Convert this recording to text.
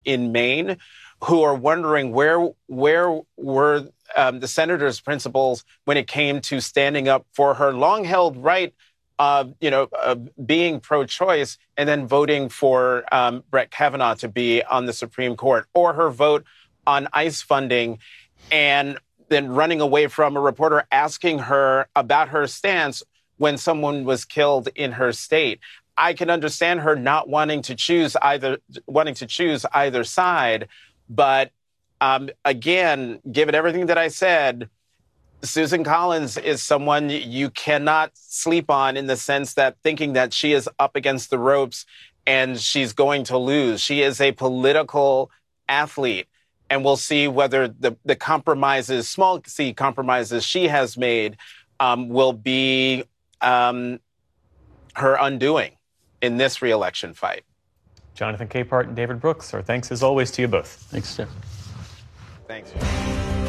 in Maine who are wondering where were the senator's principles when it came to standing up for her long-held right of being pro-choice and then voting for Brett Kavanaugh to be on the Supreme Court, or her vote on ICE funding, and then running away from a reporter asking her about her stance when someone was killed in her state. I can understand her not wanting to choose either side, but again, given everything that I said, Susan Collins is someone you cannot sleep on, in the sense that thinking that she is up against the ropes and she's going to lose. She is a political athlete, and we'll see whether the compromises, small c compromises she has made will be her undoing in this re-election fight. Jonathan Capehart and David Brooks, our thanks as always to you both. Thanks, Jeff. Thanks.